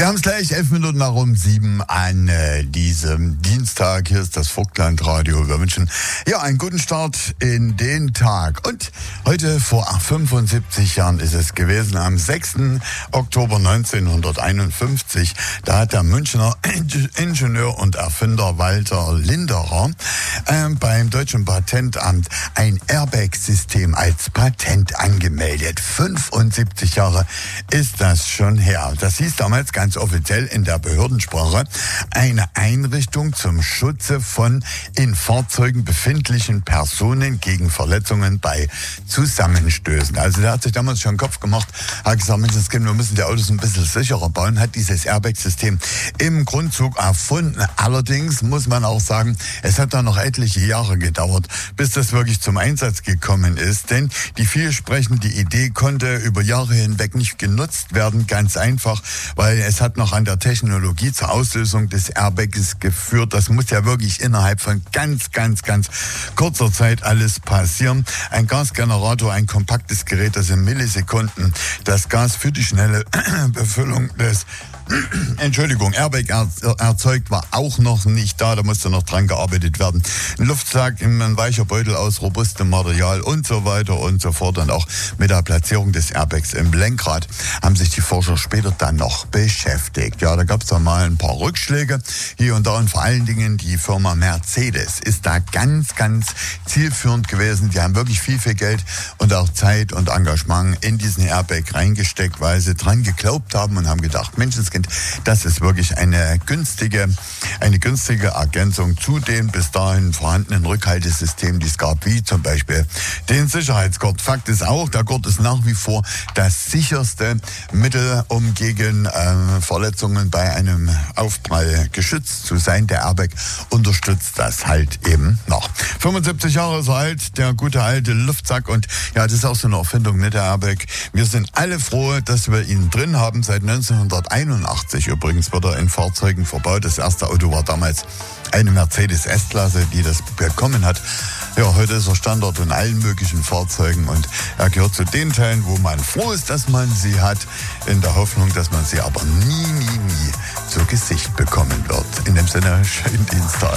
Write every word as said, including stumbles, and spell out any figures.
Wir haben es gleich elf Minuten nach um sieben an äh, diesem Dienstag. Hier ist das Vogtlandradio. Wir wünschen ja einen guten Start in den Tag. Und heute vor fünfundsiebzig Jahren ist es gewesen, am sechsten Oktober neunzehnhunderteinundfünfzig. Da hat der Münchner Ingenieur und Erfinder Walter Linderer äh, beim Deutschen Patentamt ein Airbag-System als Patent angemeldet. fünfundsiebzig Jahre ist das schon her. Das hieß damals ganz offiziell in der Behördensprache eine Einrichtung zum Schutze von in Fahrzeugen befindlichen Personen gegen Verletzungen bei Zusammenstößen. Also der hat sich damals schon einen Kopf gemacht, hat gesagt, Mensch, das Kind, wir müssen die Autos ein bisschen sicherer bauen, hat dieses Airbag-System im Grundzug erfunden. Allerdings muss man auch sagen, es hat da noch etliche Jahre gedauert, bis das wirklich zum Einsatz gekommen ist, denn die vielsprechende Idee konnte über Jahre hinweg nicht genutzt werden, ganz einfach, weil es hat noch an der Technologie zur Auslösung des Airbags geführt. Das muss ja wirklich innerhalb von ganz, ganz, ganz kurzer Zeit alles passieren. Ein Gasgenerator, ein kompaktes Gerät, das in Millisekunden das Gas für die schnelle Befüllung des Entschuldigung, Airbag erzeugt, war auch noch nicht da, da musste noch dran gearbeitet werden. Ein Luftsack, ein weicher Beutel aus robustem Material und so weiter und so fort. Und auch mit der Platzierung des Airbags im Lenkrad haben sich die Forscher später dann noch beschäftigt. Ja, da gab es dann mal ein paar Rückschläge hier und da, und vor allen Dingen die Firma Mercedes ist da ganz, ganz zielführend gewesen. Die haben wirklich viel, viel Geld und auch Zeit und Engagement in diesen Airbag reingesteckt, weil sie dran geglaubt haben und haben gedacht, Mensch, das ist wirklich eine günstige, eine günstige Ergänzung zu den bis dahin vorhandenen Rückhaltesystemen, die es gab, wie zum Beispiel den Sicherheitsgurt. Fakt ist auch, der Gurt ist nach wie vor das sicherste Mittel, um gegen äh, Verletzungen bei einem Aufprall geschützt zu sein. Der Airbag unterstützt das halt eben noch. fünfundsiebzig Jahre ist er alt, der gute alte Luftsack, und ja, das ist auch so eine Erfindung, ne, der Airbag. Wir sind alle froh, dass wir ihn drin haben, seit neunzehnhunderteinundachtzig. Übrigens wird er in Fahrzeugen verbaut. Das erste Auto war damals eine Mercedes S-Klasse, die das bekommen hat. Ja, heute ist er Standard in allen möglichen Fahrzeugen, und er gehört zu den Teilen, wo man froh ist, dass man sie hat, in der Hoffnung, dass man sie aber nie, nie, nie zu Gesicht bekommen wird. In dem Sinne, schönen Dienstag.